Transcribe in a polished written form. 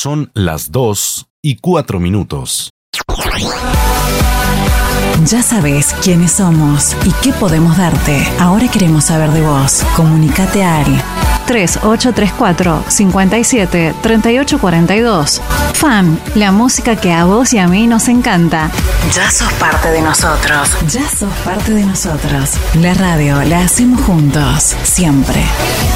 Son las 2:04. Ya sabes quiénes somos y qué podemos darte. Ahora queremos saber de vos. Comunicate al 3834-573842. FAM, la música que a vos y a mí nos encanta. Ya sos parte de nosotros. Ya sos parte de nosotros. La radio la hacemos juntos, siempre.